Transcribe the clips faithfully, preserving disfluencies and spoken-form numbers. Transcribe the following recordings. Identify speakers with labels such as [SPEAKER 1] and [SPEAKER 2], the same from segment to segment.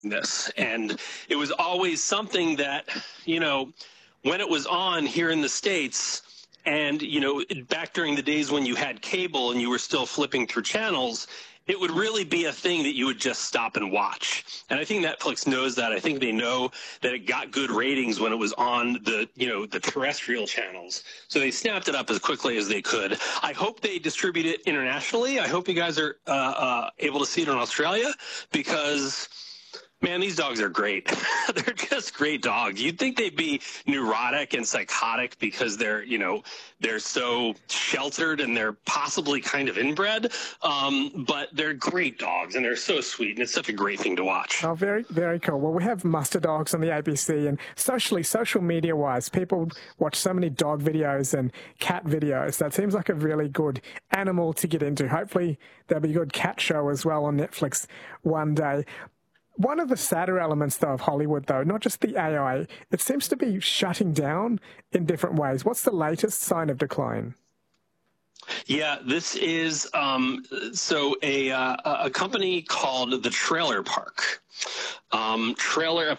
[SPEAKER 1] this. And it was always something that, you know, when it was on here in the States, and, you know, back during the days when you had cable and you were still flipping through channels, it would really be a thing that you would just stop and watch. And I think Netflix knows that. I think they know that it got good ratings when it was on the, you know, the terrestrial channels. So they snapped it up as quickly as they could. I hope they distribute it internationally. I hope you guys are uh, uh, able to see it in Australia, because man, these dogs are great. They're just great dogs. You'd think they'd be neurotic and psychotic because they're, you know, they're so sheltered and they're possibly kind of inbred. Um, but they're great dogs and they're so sweet, and it's such a great thing to watch.
[SPEAKER 2] Oh, very, very cool. Well, we have muster dogs on the A B C, and socially, social media-wise, people watch so many dog videos and cat videos. That seems like a really good animal to get into. Hopefully, there'll be a good cat show as well on Netflix one day. One of the sadder elements, though, of Hollywood, though, not just the A I, it seems to be shutting down in different ways. What's the latest sign of decline?
[SPEAKER 1] Yeah, this is um, so a uh, a company called the Trailer Park. Um, trailer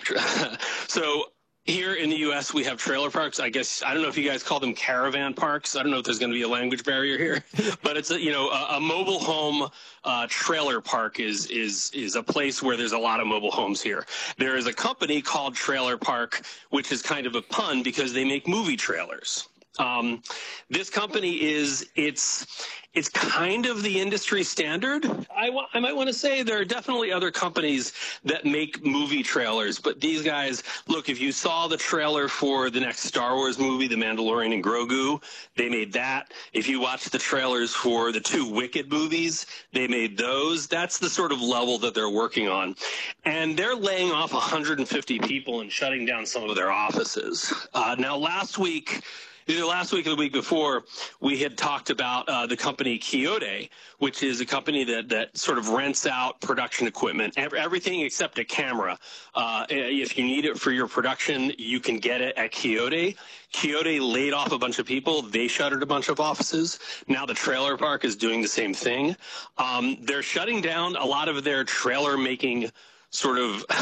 [SPEAKER 1] so. Here in the U S, we have trailer parks. I guess, I don't know if you guys call them caravan parks. I don't know if there's going to be a language barrier here, but it's a, you know, a, a mobile home uh, trailer park is, is, is a place where there's a lot of mobile homes here. There is a company called Trailer Park, which is kind of a pun because they make movie trailers. Um, this company is, it's, it's kind of the industry standard. I, I might want to say there are definitely other companies that make movie trailers, but these guys, look, if you saw the trailer for the next Star Wars movie, The Mandalorian and Grogu, they made that. If you watch the trailers for the two Wicked movies, they made those. That's the sort of level that they're working on. And they're laying off one hundred fifty people and shutting down some of their offices. Uh, now, last week, Either last week or the week before, we had talked about uh, the company Quixote, which is a company that, that sort of rents out production equipment, everything except a camera. Uh, if you need it for your production, you can get it at Quixote. Quixote laid off a bunch of people. They shuttered a bunch of offices. Now the Trailer Park is doing the same thing. Um, they're shutting down a lot of their trailer making sort of